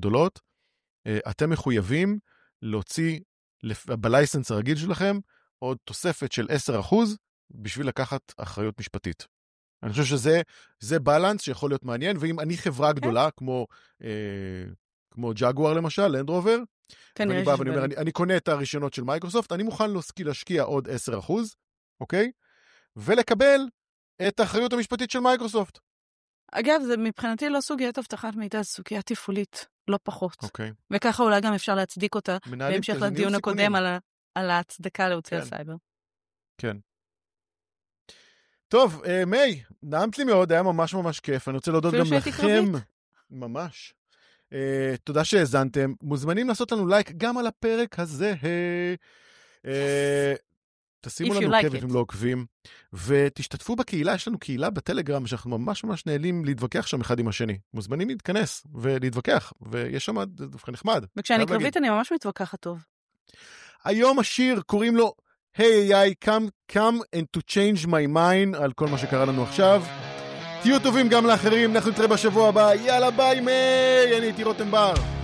גדולות, אתם מחויבים להוציא בלייסנס הרגיל שלכם עוד תוספת של 10% בשביל לקחת אחריות משפטית. אני חושב שזה בלנס שיכול להיות מעניין, ואם אני חברה גדולה, כמו ג'אגואר למשל, לנד רובר, ואני בא ואני אומר, אני קונה את הרישיונות של מייקרוסופט, אני מוכן להשקיע עוד 10%, אוקיי? ולקבל את האחריות המשפטית של מייקרוסופט. אגב, זה מבחינתי לא סוגיית הבטחת מידע, זה סוגיה תפעולית, לא פחות. אוקיי. וככה אולי גם אפשר להצדיק אותה, בהמשך לדיון הקודם על ההצדקה להוציא הסייבר. כן. טוב, מי, נעמת לי מאוד, היה ממש ממש כיף, אני רוצה להודות גם לכם. ממש. תודה שהאזנתם, מוזמנים לעשות לנו לייק גם על הפרק הזה. תשימו לנו עוקב אם לא עוקבים, ותשתתפו בקהילה, יש לנו קהילה בטלגרם, שאנחנו ממש ממש נהלים להתווכח שם אחד עם השני. מוזמנים להתכנס ולהתווכח, ויש שם דווקא נחמד. וכשאני קרבית אני ממש מתווכחת טוב. היום השיר קוראים לו Hey AI, come and to change my mind, על כל מה שקרה לנו עכשיו. תהיו טובים גם לאחרים, אנחנו נתראה בשבוע הבא, יאללה ביי מי, אני הייתי רותם בר.